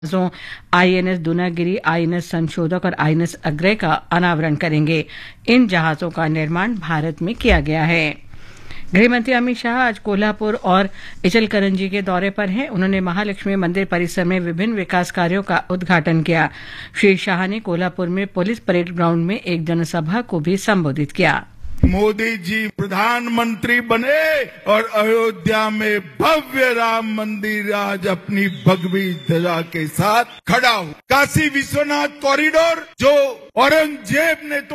INS Dunagiri, INS संशोधक और INS Agray का अनावरण करेंगे। इन जहाजों का निर्माण भारत में किया गया है। गृहमंत्री अमित शाह आज कोल्हापुर और इचलकरंजी के दौरे पर हैं। उन्होंने महालक्ष्मी मंदिर परिसर में विभिन्न विकास कार्यों का उद्घाटन किया। श्री शाह ने कोल्हापुर में पुलिस परेड ग्राउंड में एक जनसभा को भी संबोधित किया। मोदी जी प्रधानमंत्री बने और अयोध्या में भव्य राम मंदिर आज अपनी भगवी ध्वजा के साथ खड़ा हो। काशी विश्वनाथ कॉरिडोर जो औरंगजेब ने